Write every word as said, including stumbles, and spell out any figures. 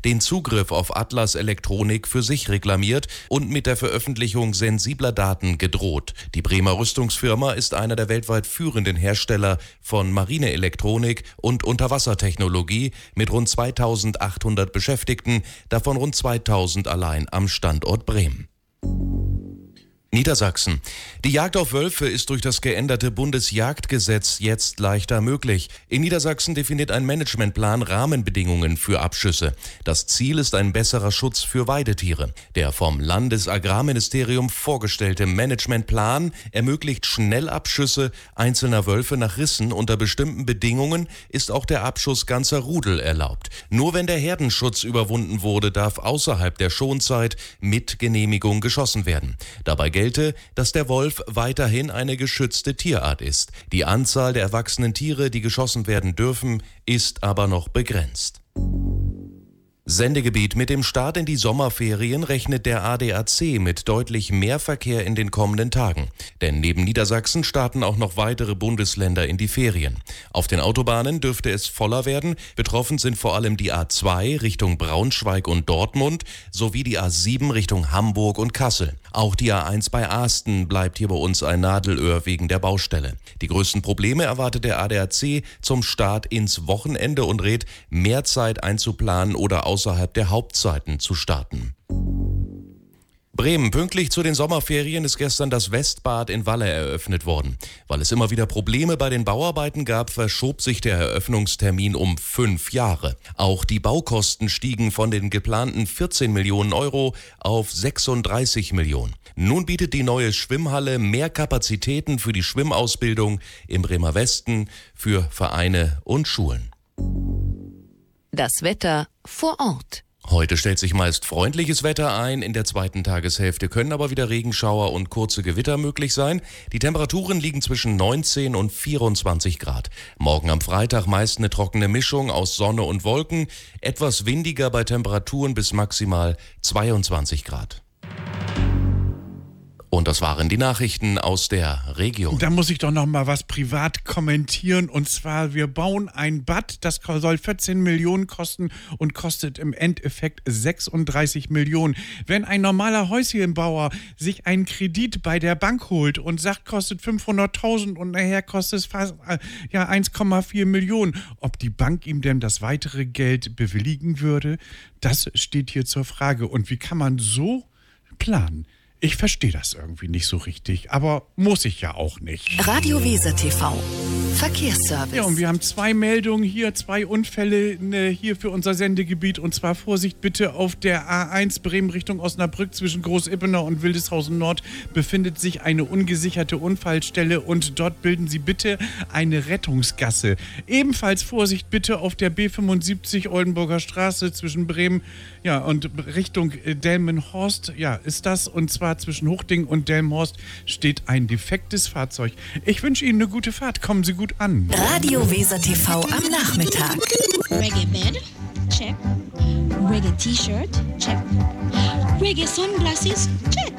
den Zugriff auf Atlas-Elektronik für sich reklamiert und mit der Veröffentlichung sensibler Daten gedroht. Die Bremer Rüstungsfirma ist einer der weltweit führenden Hersteller von Marineelektronik und Unterwassertechnologie mit rund zweitausendachthundert Beschäftigten, davon rund zweitausend allein am Standort Bremen. Niedersachsen. Die Jagd auf Wölfe ist durch das geänderte Bundesjagdgesetz jetzt leichter möglich. In Niedersachsen definiert ein Managementplan Rahmenbedingungen für Abschüsse. Das Ziel ist ein besserer Schutz für Weidetiere. Der vom Landesagrarministerium vorgestellte Managementplan ermöglicht Schnellabschüsse einzelner Wölfe nach Rissen. Unter bestimmten Bedingungen ist auch der Abschuss ganzer Rudel erlaubt. Nur wenn der Herdenschutz überwunden wurde, darf außerhalb der Schonzeit mit Genehmigung geschossen werden. Dabei gilt, dass der Wolf weiterhin eine geschützte Tierart ist. Die Anzahl der erwachsenen Tiere, die geschossen werden dürfen, ist aber noch begrenzt. Sendegebiet. Mit dem Start in die Sommerferien rechnet der A D A C mit deutlich mehr Verkehr in den kommenden Tagen. Denn neben Niedersachsen starten auch noch weitere Bundesländer in die Ferien. Auf den Autobahnen dürfte es voller werden. Betroffen sind vor allem die A zwei Richtung Braunschweig und Dortmund sowie die A sieben Richtung Hamburg und Kassel. Auch die A eins bei Aasten bleibt hier bei uns ein Nadelöhr wegen der Baustelle. Die größten Probleme erwartet der A D A C zum Start ins Wochenende und rät, mehr Zeit einzuplanen oder außerhalb der Hauptzeiten zu starten. Bremen. Pünktlich zu den Sommerferien ist gestern das Westbad in Walle eröffnet worden. Weil es immer wieder Probleme bei den Bauarbeiten gab, verschob sich der Eröffnungstermin um fünf Jahre. Auch die Baukosten stiegen von den geplanten vierzehn Millionen Euro auf sechsunddreißig Millionen. Nun bietet die neue Schwimmhalle mehr Kapazitäten für die Schwimmausbildung im Bremer Westen, für Vereine und Schulen. Das Wetter vor Ort. Heute stellt sich meist freundliches Wetter ein, in der zweiten Tageshälfte können aber wieder Regenschauer und kurze Gewitter möglich sein. Die Temperaturen liegen zwischen neunzehn und vierundzwanzig Grad. Morgen am Freitag meist eine trockene Mischung aus Sonne und Wolken, etwas windiger bei Temperaturen bis maximal zweiundzwanzig Grad. Und das waren die Nachrichten aus der Region. Da muss ich doch noch mal was privat kommentieren. Und zwar, wir bauen ein Bad, das soll vierzehn Millionen kosten und kostet im Endeffekt sechsunddreißig Millionen. Wenn ein normaler Häuschenbauer sich einen Kredit bei der Bank holt und sagt, kostet fünfhunderttausend und nachher kostet es fast ja, eins Komma vier Millionen, ob die Bank ihm denn das weitere Geld bewilligen würde, das steht hier zur Frage. Und wie kann man so planen? Ich verstehe das irgendwie nicht so richtig, aber muss ich ja auch nicht. Radio Weser T V. Verkehrsservice. Ja, und wir haben zwei Meldungen hier, zwei Unfälle ne, hier für unser Sendegebiet. Und zwar Vorsicht bitte, auf der A eins Bremen Richtung Osnabrück zwischen Groß-Ippenau und Wildeshausen Nord befindet sich eine ungesicherte Unfallstelle und dort bilden Sie bitte eine Rettungsgasse. Ebenfalls Vorsicht bitte auf der B fünfundsiebzig Oldenburger Straße zwischen Bremen ja, und Richtung Delmenhorst. Ja, ist das. Und zwar zwischen Huchting und Delmenhorst steht ein defektes Fahrzeug. Ich wünsche Ihnen eine gute Fahrt. Kommen Sie gut an. Radio Weser T V am Nachmittag. Reggae Bed, check. Reggae T-Shirt, check. Reggae Sunglasses, check.